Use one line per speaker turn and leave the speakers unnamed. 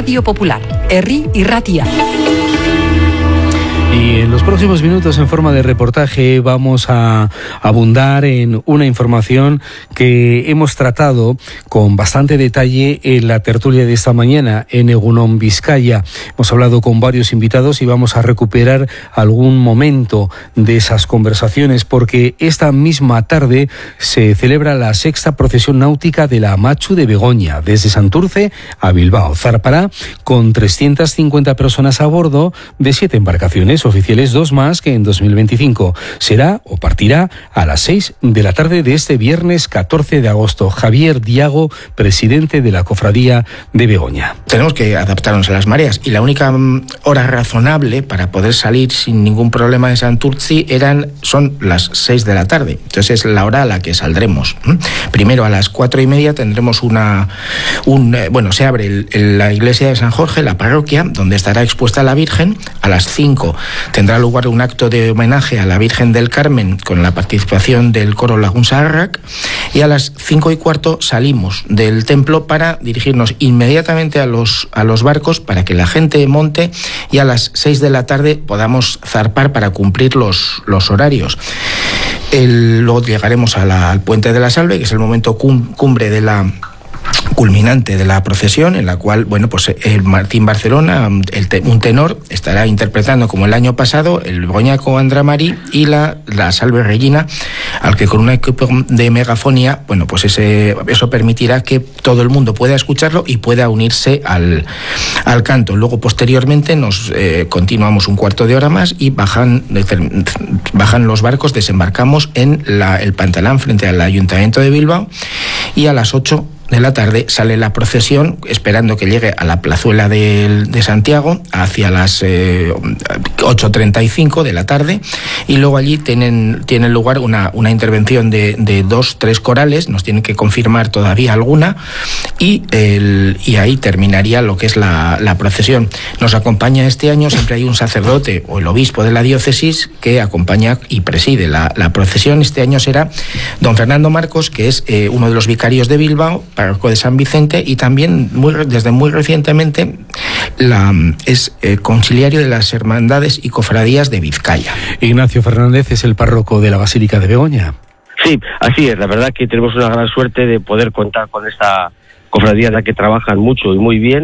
Radio Popular, Herri y Ratia.
Y en los próximos minutos, en forma de reportaje, vamos a abundar en una información que hemos tratado con bastante detalle en la tertulia de esta mañana en Egunon, Vizcaya. Hemos hablado con varios invitados y vamos a recuperar algún momento de esas conversaciones, porque esta misma tarde se celebra la 6ª procesión náutica de la Amatxu de Begoña, desde Santurce a Bilbao. Zarpará con 350 personas a bordo de 7 embarcaciones oficiales, 2 más que en 2025. Será o partirá a las 6 de la tarde de este viernes 14 de agosto. Javier Diago, presidente de la Cofradía de Begoña.
Tenemos que adaptarnos a las mareas y la única hora razonable para poder salir sin ningún problema de Santurtzi son las 6 de la tarde. Entonces es la hora a la que saldremos. Primero a las 4:30 tendremos se abre la iglesia de San Jorge, la parroquia, donde estará expuesta la Virgen. A las 5 tendrá lugar un acto de homenaje a la Virgen del Carmen con la participación del coro Lagun Zaharrak, y a las 5:15 salimos del templo para dirigirnos inmediatamente a los barcos para que la gente monte y a las 6 de la tarde podamos zarpar para cumplir los horarios. Luego llegaremos al Puente de la Salve, que es el momento cumbre de la culminante de la procesión, en la cual, el Martín Barcelona, un tenor, estará interpretando como el año pasado el Begoñako Andramari y la Salve Regina, al que con un equipo de megafonía, eso permitirá que todo el mundo pueda escucharlo y pueda unirse al canto. Luego, posteriormente, nos continuamos un cuarto de hora más y bajan los barcos, desembarcamos en el Pantalán frente al Ayuntamiento de Bilbao, y a las 8 de la tarde sale la procesión, esperando que llegue a la plazuela de Santiago hacia las 8:35 de la tarde, y luego allí tienen lugar una intervención de 2-3 corales. Nos tienen que confirmar todavía alguna, y ahí terminaría lo que es la procesión. Nos acompaña este año, siempre hay un sacerdote o el obispo de la diócesis que acompaña y preside la procesión. Este año será don Fernando Marcos, que es uno de los vicarios de Bilbao, párroco de San Vicente, y también desde muy recientemente es conciliario de las hermandades y cofradías de Vizcaya.
Ignacio Fernández es el párroco de la Basílica de Begoña.
Sí, así es. La verdad que tenemos una gran suerte de poder contar con esta cofradía en la que trabajan mucho y muy bien.